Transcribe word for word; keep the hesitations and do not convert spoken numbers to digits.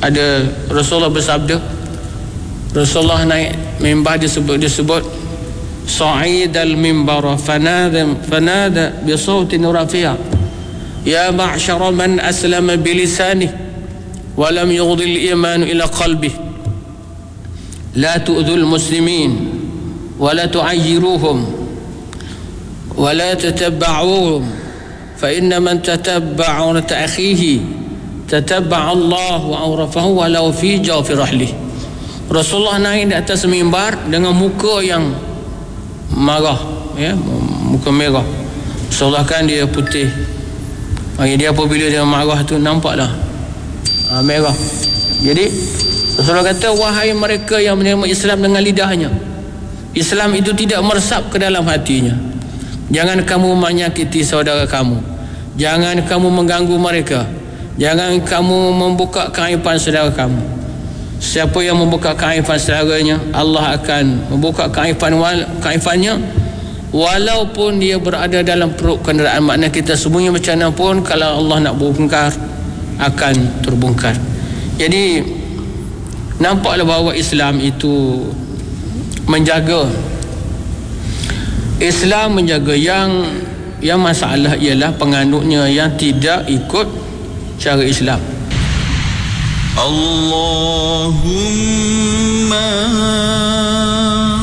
ada Rasulullah bersabda, Rasulullah naik mimbar disebut disebut sa'idal mimbar fanada fanada bi sautin rafi'a ya ma'syara man aslama bi lisanihi wa lam yughdi al-iman ila qalbihi la tu'dhul muslimin wa la tu'ayyiruhum wa la tatabba'uhum fa inna man tatabba'a awrata akhihi tatabba'a Allah wa awrafahu walau fi jawfi rahli. Rasulullah naik di atas mimbar dengan muka yang marah, ya, muka merah. Rasulullah kan dia putih. Bagi dia apabila dia marah tu nampaklah ha, merah. Jadi Rasulullah kata, wahai mereka yang menerima Islam dengan lidahnya, Islam itu tidak meresap ke dalam hatinya. Jangan kamu menyakiti saudara kamu, jangan kamu mengganggu mereka, jangan kamu membuka keaiban saudara kamu. Siapa yang membuka keaiban saudaranya, Allah akan membuka keaiban keaibannya walaupun dia berada dalam perut kenderaan. Makna kita sembunyi macam mana pun, kalau Allah nak bongkar akan terbongkar. Jadi nampaklah bahawa Islam itu menjaga, Islam menjaga yang yang masalah ialah penganutnya yang tidak ikut cara Islam. Allahumma